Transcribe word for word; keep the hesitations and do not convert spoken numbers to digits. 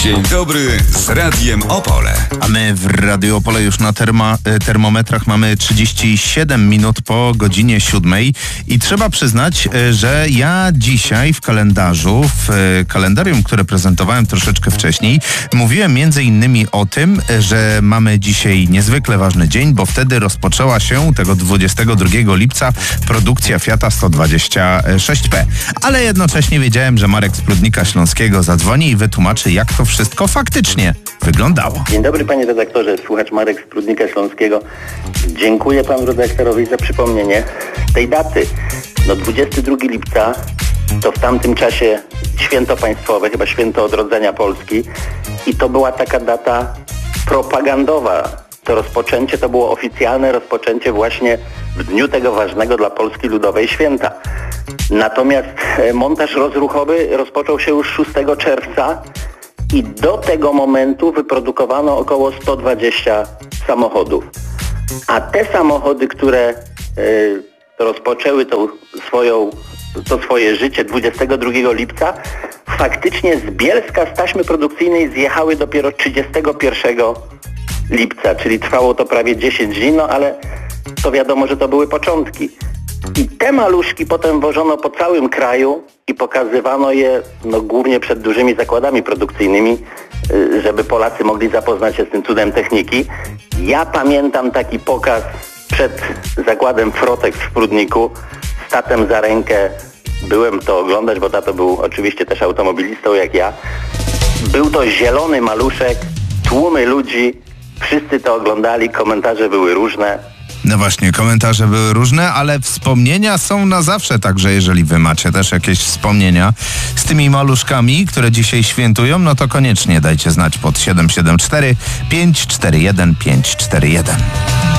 Dzień dobry z Radiem Opole. A my w Radiu Opole już na terma, termometrach mamy trzydzieści siedem minut po godzinie siódmej i trzeba przyznać, że ja dzisiaj w kalendarzu, w kalendarium, które prezentowałem troszeczkę wcześniej, mówiłem między innymi o tym, że mamy dzisiaj niezwykle ważny dzień, bo wtedy rozpoczęła się tego dwudziestego drugiego lipca produkcja Fiata sto dwadzieścia sześć P. Ale jednocześnie wiedziałem, że Marek z Prudnika Śląskiego zadzwoni i wytłumaczy, jak to wszystko faktycznie wyglądało. Dzień dobry, panie redaktorze, słuchacz Marek z Prudnika Śląskiego. Dziękuję panu redaktorowi za przypomnienie tej daty. No dwudziestego drugiego lipca to w tamtym czasie święto państwowe, chyba święto odrodzenia Polski i to była taka data propagandowa. To rozpoczęcie to było oficjalne rozpoczęcie właśnie w dniu tego ważnego dla Polski Ludowej święta. Natomiast montaż rozruchowy rozpoczął się już szóstego czerwca i do tego momentu wyprodukowano około sto dwadzieścia samochodów. A te samochody, które y, rozpoczęły tą swoją, to swoje życie dwudziestego drugiego lipca, faktycznie z Bielska z taśmy produkcyjnej zjechały dopiero trzydziestego pierwszego lipca, czyli trwało to prawie dziesięć dni, no ale to wiadomo, że to były początki. I te maluszki potem wożono po całym kraju i pokazywano je no, głównie przed dużymi zakładami produkcyjnymi, żeby Polacy mogli zapoznać się z tym cudem techniki. Ja pamiętam taki pokaz przed zakładem Frotek w Prudniku, z tatem za rękę byłem to oglądać, bo tato był oczywiście też automobilistą jak ja. Był to zielony maluszek, tłumy ludzi, wszyscy to oglądali, komentarze były różne. No właśnie, komentarze były różne, ale wspomnienia są na zawsze, także jeżeli wy macie też jakieś wspomnienia z tymi maluszkami, które dzisiaj świętują, no to koniecznie dajcie znać pod siedem siedem cztery pięć cztery jeden pięć cztery jeden.